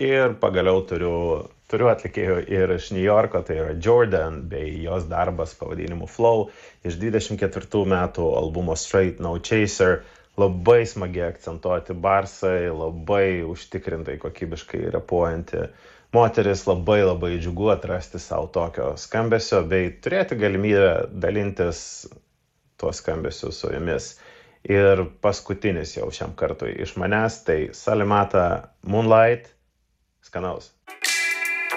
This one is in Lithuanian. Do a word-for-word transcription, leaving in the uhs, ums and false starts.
Ir pagaliau turiu, turiu atlikėjų ir iš New Yorko, tai yra Jordan, bei jos darbas pavadinimu Flow iš dvidešimt ketvirtų metų albumo Straight No Chaser. Labai smagiai akcentuoti barsai, labai užtikrintai kokybiškai repuojanti moteris, labai labai džiugu atrasti savo tokio skambesio, bei turėti galimybę dalintis tuo skambesiu su jumis. Ir paskutinis jau šiam kartui iš manęs, tai Salimata Moonlight. Skanaus.